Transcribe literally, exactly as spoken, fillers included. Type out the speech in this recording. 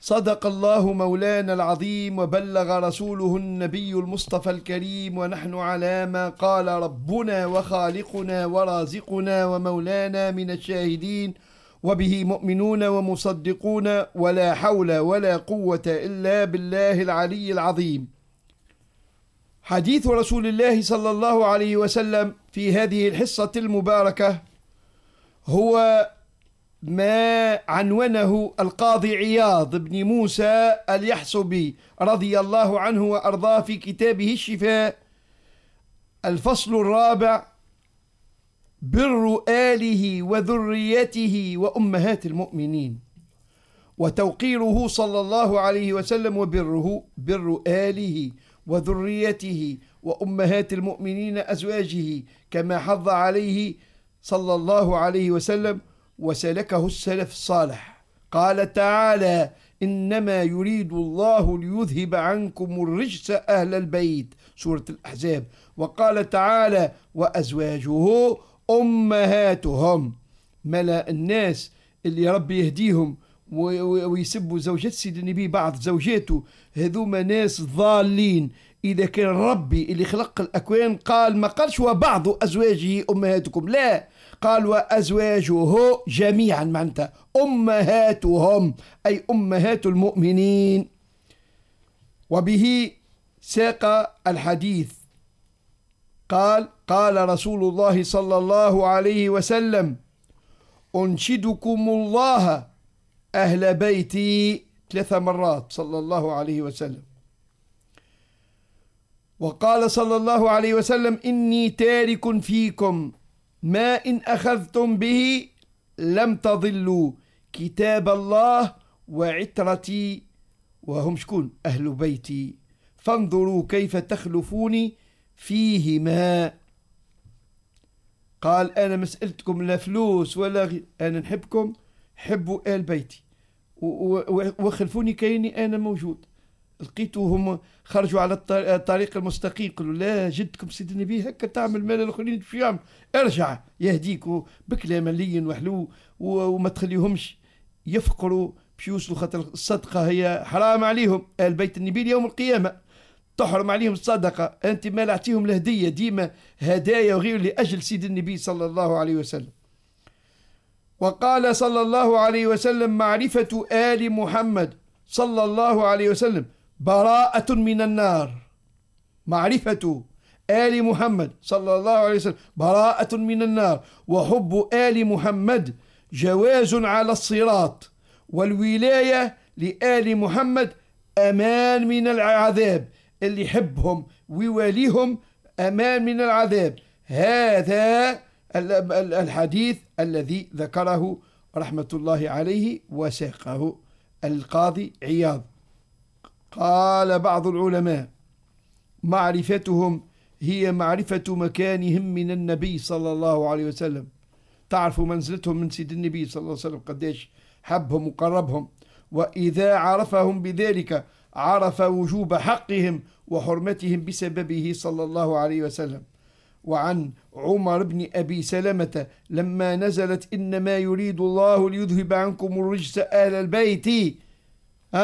صدق الله مولانا العظيم وبلغ رسوله النبي المصطفى الكريم، ونحن على ما قال ربنا وخالقنا ورازقنا ومولانا من الشاهدين، وبه مؤمنون ومصدقون، ولا حول ولا قوة إلا بالله العلي العظيم. حديث رسول الله صلى الله عليه وسلم في هذه الحصة المباركة هو ما عنونه القاضي عياض بن موسى اليحصبي رضي الله عنه وأرضاه في كتابه الشفاء، الفصل الرابع: بر آله وذريته وأمهات المؤمنين، وتوقيره صلى الله عليه وسلم، وبره بر آله وذريته وأمهات المؤمنين أزواجه كما حض عليه صلى الله عليه وسلم وسلكه السلف الصالح. قال تعالى: إنما يريد الله ليذهب عنكم الرجس أهل البيت، سورة الأحزاب. وقال تعالى: وأزواجه أمهاتهم. ملا الناس اللي ربي يهديهم ويسبوا زوجات سيد النبي بعض زوجاته، هذوما ناس ضالين. إذا كان ربي اللي خلق الأكوان قال، ما قالش وبعض أزواجه أمهاتكم، لا، قال وأزواجه جميعا، معناتها أمهاتهم أي أمهات المؤمنين. وبه ساق الحديث، قال: قال رسول الله صلى الله عليه وسلم: أنشدكم الله أهل بيتي، ثلاث مرات صلى الله عليه وسلم. وقال صلى الله عليه وسلم: إني تارك فيكم ما إن أخذتم به لم تضلوا، كتاب الله وعترتي، وهم شكون؟ أهل بيتي، فانظروا كيف تخلفوني فيهما. قال: أنا مسألتكم لا فلوس ولا غير، أنا نحبكم، حبوا آل بيتي، وخلفوني كيني أنا موجود. لقيتوهم خرجوا على الطريق المستقيم، قالوا: لا، جدكم سيد النبي هكا تعمل مال الاخرين في يعمل، ارجع يهديك بكلام لين وحلو، وما تخليهمش يفقروا باش يوصلوا، خاطر الصدقه هي حرام عليهم. آل بيت النبي يوم القيامه تحرم عليهم الصدقه، انت ما اعطيهم الهديه، ديما هدايا وغير لاجل سيد النبي صلى الله عليه وسلم. وقال صلى الله عليه وسلم: معرفه آل محمد صلى الله عليه وسلم براءة من النار. معرفة آل محمد صلى الله عليه وسلم براءة من النار، وحب آل محمد جواز على الصراط، والولاية لآل محمد أمان من العذاب. اللي يحبهم ويواليهم أمان من العذاب. هذا الحديث الذي ذكره رحمة الله عليه وساقه القاضي عياض. قال بعض العلماء: معرفتهم هي معرفة مكانهم من النبي صلى الله عليه وسلم، تعرفوا منزلتهم من سيد النبي صلى الله عليه وسلم قديش حبهم وقربهم، وإذا عرفهم بذلك عرف وجوب حقهم وحرمتهم بسببه صلى الله عليه وسلم. وعن عمر بن أبي سلمة لما نزلت: إنما يريد الله ليذهب عنكم الرجس أهل البيت،